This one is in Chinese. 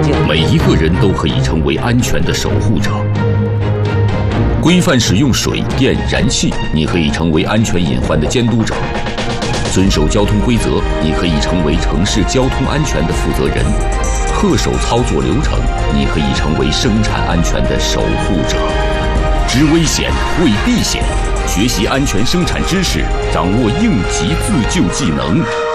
每一个人都可以成为安全的守护者。规范使用水电燃气，你可以成为安全隐患的监督者；遵守交通规则，你可以成为城市交通安全的负责人；恪守操作流程，你可以成为生产安全的守护者。知危险，为避险，学习安全生产知识，掌握应急自救技能。